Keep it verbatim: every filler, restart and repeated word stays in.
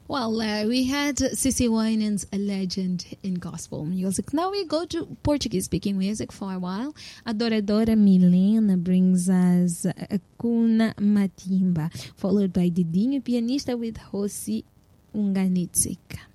Well, uh, we had Cissy Winans, a legend in gospel music. Now we go to Portuguese-speaking music for a while. Adoradora Milena brings us Kuna Matimba, followed by Didinho, pianista with Rossi Unganitsik.